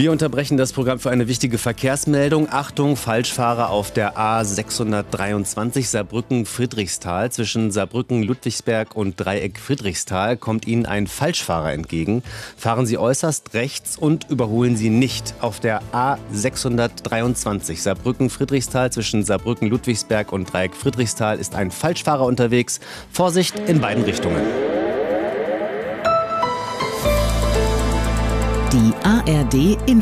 Wir unterbrechen das Programm für eine wichtige Verkehrsmeldung. Achtung, Falschfahrer auf der A623 Saarbrücken-Friedrichsthal. Zwischen Saarbrücken-Ludwigsberg und Dreieck Friedrichsthal kommt Ihnen ein Falschfahrer entgegen. Fahren Sie äußerst rechts und überholen Sie nicht. Auf der A623 Saarbrücken-Friedrichsthal zwischen Saarbrücken-Ludwigsberg und Dreieck Friedrichsthal ist ein Falschfahrer unterwegs. Vorsicht in beiden Richtungen. Die ARD